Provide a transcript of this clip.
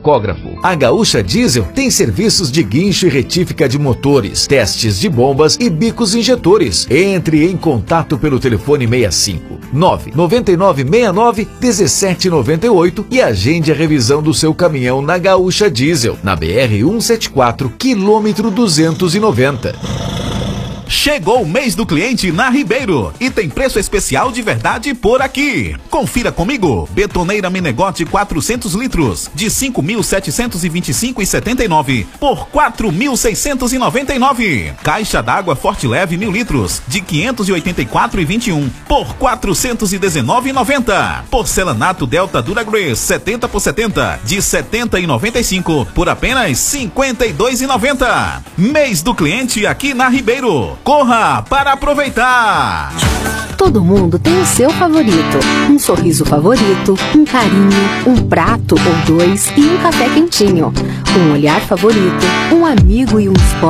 tacógrafo. A Gaúcha Diesel tem serviços de guincho e retífica de motores, testes de bombas e bicos injetores. Entre em contato pelo telefone 65 99969 1798 e agende a revisão do seu caminhão na Gaúcha Diesel, na BR 174, quilômetro 290. Chegou o mês do cliente na Ribeiro e tem preço especial de verdade por aqui. Confira comigo. Betoneira Menegote 400 litros de 5.725,79 por 4.699. Caixa d'água Forte Leve 1000 litros de 584,21 por 419,90. Porcelanato Delta Duragrace 70 por 70 de 70,95 por apenas 52,90. Mês do cliente aqui na Ribeiro. Corra para aproveitar! Todo mundo tem o seu favorito. Um sorriso favorito, um carinho, um prato ou dois e um café quentinho. Um olhar favorito, um amigo e um esporte